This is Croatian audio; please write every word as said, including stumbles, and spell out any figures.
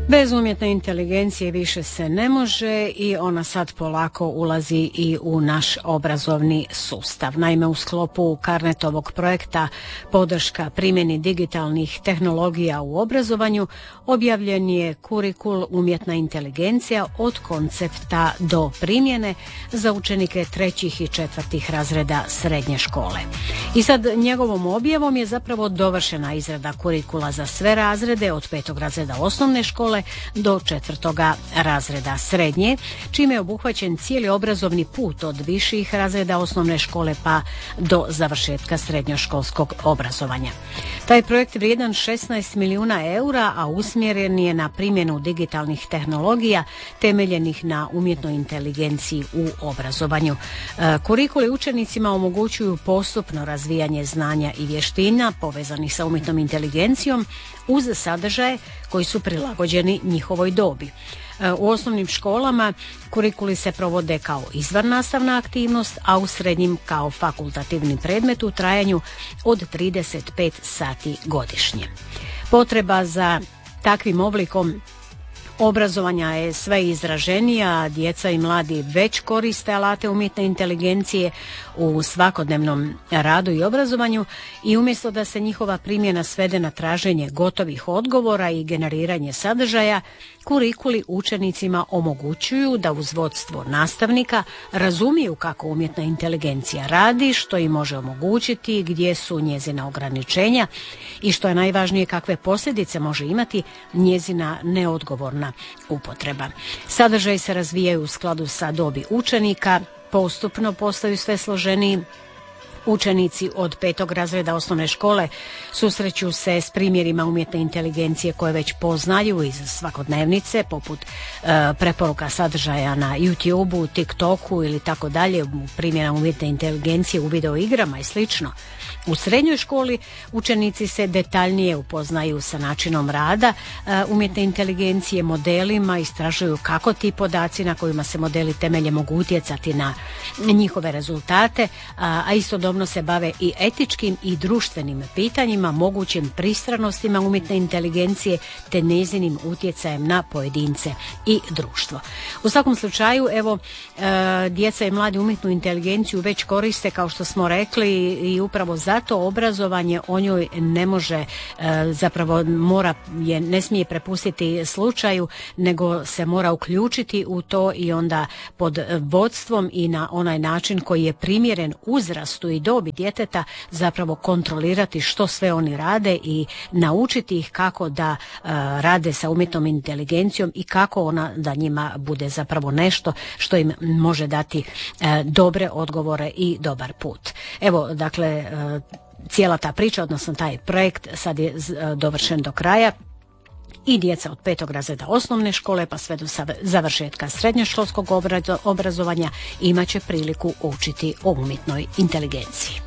Bez umjetne inteligencije više se ne može i ona sad polako ulazi i u naš obrazovni sustav. Naime, u sklopu Carnetovog projekta podrška primjeni digitalnih tehnologija u obrazovanju objavljen je kurikul umjetna inteligencija od koncepta do primjene za učenike trećih i četvrtih razreda srednje škole. I sad njegovom objavom je zapravo dovršena izrada kurikula za sve razrede od petog razreda osnovne škole do četvrtoga razreda srednje, čime je obuhvaćen cijeli obrazovni put od viših razreda osnovne škole pa do završetka srednjoškolskog obrazovanja. Taj projekt vrijedan šesnaest milijuna eura, a usmjeren je na primjenu digitalnih tehnologija temeljenih na umjetnoj inteligenciji u obrazovanju. E, kurikuli učenicima omogućuju postupno razvijanje znanja i vještina povezanih sa umjetnom inteligencijom uz sadržaje koji su prilagođeni njihovoj dobi. U osnovnim školama kurikuli se provode kao izvannastavna aktivnost, a u srednjim kao fakultativni predmet u trajanju od trideset pet sati godišnje. Potreba za takvim oblikom obrazovanja je sve izraženija, djeca i mladi već koriste alate umjetne inteligencije u svakodnevnom radu i obrazovanju i umjesto da se njihova primjena svede na traženje gotovih odgovora i generiranje sadržaja, kurikuli učenicima omogućuju da uz vodstvo nastavnika razumiju kako umjetna inteligencija radi, što im može omogućiti, gdje su njezina ograničenja i što je najvažnije kakve posljedice može imati njezina neodgovorna upotreba. Sadržaji se razvijaju u skladu sa dobi učenika, postupno postaju sve složeniji. Učenici od petog razreda osnovne škole susreću se s primjerima umjetne inteligencije koje već poznaju iz svakodnevnice, poput e, preporuka sadržaja na YouTubeu, TikToku ili tako dalje, primjena umjetne inteligencije u videoigrama i slično. U srednjoj školi učenici se detaljnije upoznaju sa načinom rada e, umjetne inteligencije, modelima, istražuju kako ti podaci na kojima se modeli temelje mogu utjecati na njihove rezultate, a, a istodobno se bave i etičkim i društvenim pitanjima, mogućim pristranostima umjetne inteligencije te njezinim utjecajem na pojedince i društvo. U svakom slučaju, evo, e, djeca i mladi umjetnu inteligenciju već koriste, kao što smo rekli, i upravo zato obrazovanje o njoj ne može, e, zapravo mora je, ne smije prepustiti slučaju, nego se mora uključiti u to i onda pod vodstvom i na onaj način koji je primjeren uzrastu i dobi djeteta zapravo kontrolirati što sve oni rade i naučiti ih kako da uh, rade sa umjetnom inteligencijom i kako ona da njima bude zapravo nešto što im može dati uh, dobre odgovore i dobar put. Evo, dakle, uh, cijela ta priča, odnosno taj projekt sad je uh, dovršen do kraja. I djeca od petog razreda osnovne škole pa sve do završetka srednjoškolskog obrazovanja imat će priliku učiti o umjetnoj inteligenciji.